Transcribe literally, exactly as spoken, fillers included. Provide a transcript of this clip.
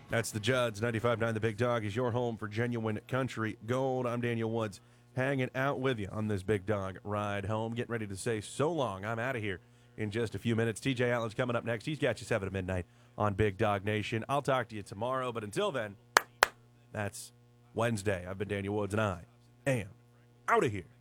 That's the Judds. ninety-five point nine The Big Dog is your home for genuine country gold. I'm Daniel Woods, hanging out with you on this Big Dog ride home. Getting ready to say so long. I'm out of here in just a few minutes. T J Allen's coming up next. He's got you seven to midnight on Big Dog Nation. I'll talk to you tomorrow, but until then, that's Wednesday. I've been Daniel Woods, and I am out of here.